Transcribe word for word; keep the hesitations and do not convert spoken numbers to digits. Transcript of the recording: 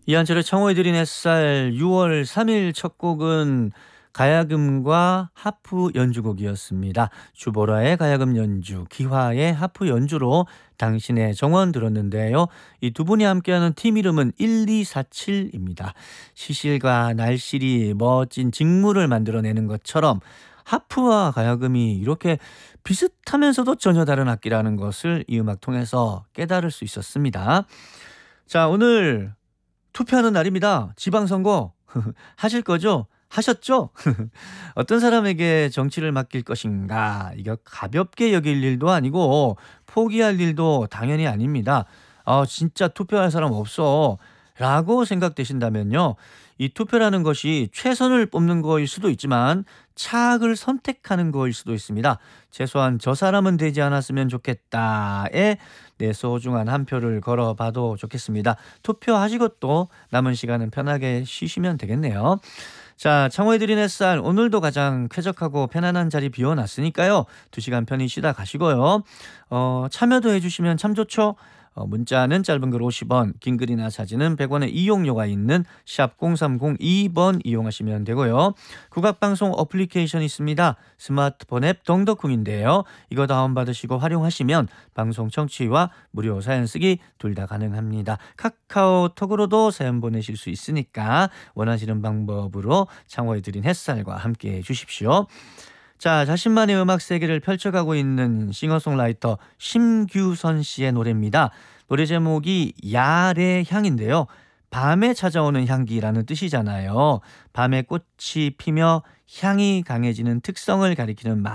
이한철의 청호해드린 햇살 유월 삼일 첫 곡은 가야금과 하프 연주곡이었습니다. 주보라의 가야금 연주, 기화의 하프 연주로 당신의 정원 들었는데요. 이 두 분이 함께하는 팀 이름은 일이사칠입니다. 시실과 날실이 멋진 직무를 만들어내는 것처럼 하프와 가야금이 이렇게 비슷하면서도 전혀 다른 악기라는 것을 이 음악 통해서 깨달을 수 있었습니다. 자, 오늘 투표하는 날입니다. 지방선거 하실 거죠? 하셨죠? 어떤 사람에게 정치를 맡길 것인가? 이거 가볍게 여길 일도 아니고 포기할 일도 당연히 아닙니다. 아, 진짜 투표할 사람 없어 라고 생각되신다면요. 이 투표라는 것이 최선을 뽑는 거일 수도 있지만 차악을 선택하는 거일 수도 있습니다. 최소한 저 사람은 되지 않았으면 좋겠다에 내 소중한 한 표를 걸어봐도 좋겠습니다. 투표하시고 또 남은 시간은 편하게 쉬시면 되겠네요. 자, 청호해드린 햇살 오늘도 가장 쾌적하고 편안한 자리 비워놨으니까요. 두 시간 편히 쉬다 가시고요. 어, 참여도 해주시면 참 좋죠. 어, 문자는 짧은 글 오십 원, 긴 글이나 사진은 백 원의 이용료가 있는 샵 공삼공이 번 이용하시면 되고요. 국악방송 어플리케이션이 있습니다. 스마트폰 앱 덩덕쿵인데요. 이거 다운받으시고 활용하시면 방송 청취와 무료 사연 쓰기 둘 다 가능합니다. 카카오톡으로도 사연 보내실 수 있으니까 원하시는 방법으로 창호해드린 햇살과 함께해 주십시오. 자, 자신만의 음악 세계를 펼쳐가고 있는 싱어송라이터 심규선 씨의 노래입니다. 노래 제목이 야래 향인데요. 밤에 찾아오는 향기라는 뜻이잖아요. 밤에 꽃이 피며 향이 강해지는 특성을 가리키는 말